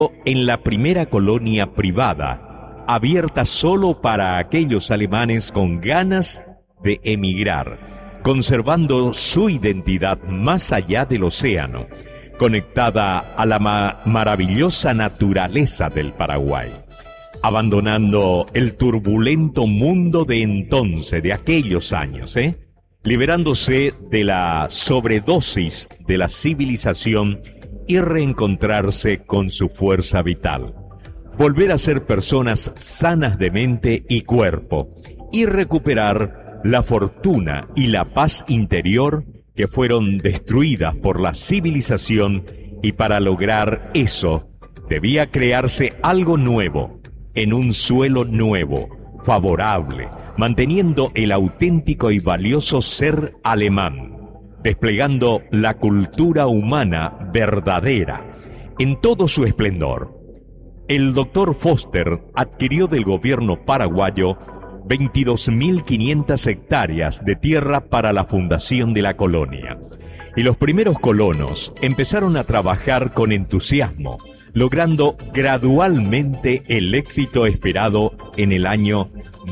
en la primera colonia privada, abierta solo para aquellos alemanes con ganas de emigrar, conservando su identidad más allá del océano, conectada a la maravillosa naturaleza del Paraguay. Abandonando el turbulento mundo de entonces, de aquellos años, liberándose de la sobredosis de la civilización y reencontrarse con su fuerza vital. Volver a ser personas sanas de mente y cuerpo y recuperar la fortuna y la paz interior que fueron destruidas por la civilización, y para lograr eso debía crearse algo nuevo, en un suelo nuevo, favorable, manteniendo el auténtico y valioso ser alemán, desplegando la cultura humana verdadera en todo su esplendor. El doctor Foster adquirió del gobierno paraguayo 22.500 hectáreas de tierra para la fundación de la colonia, y los primeros colonos empezaron a trabajar con entusiasmo, logrando gradualmente el éxito esperado en el año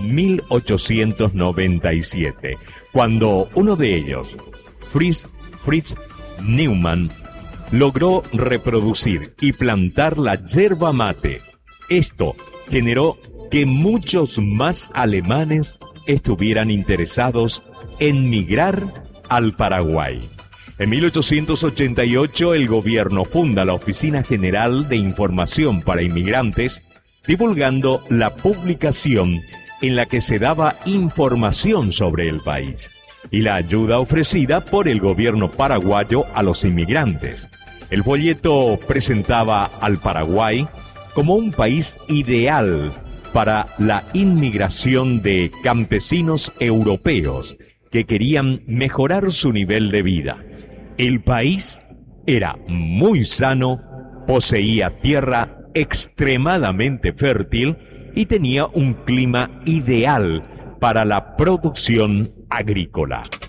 1897, cuando uno de ellos, Fritz Neumann, logró reproducir y plantar la yerba mate. Esto generó que muchos más alemanes estuvieran interesados en migrar al Paraguay. En 1888 el gobierno funda la Oficina General de Información para Inmigrantes, divulgando la publicación en la que se daba información sobre el país y la ayuda ofrecida por el gobierno paraguayo a los inmigrantes. El folleto presentaba al Paraguay como un país ideal para la inmigración de campesinos europeos que querían mejorar su nivel de vida. El país era muy sano, poseía tierra extremadamente fértil y tenía un clima ideal para la producción agrícola.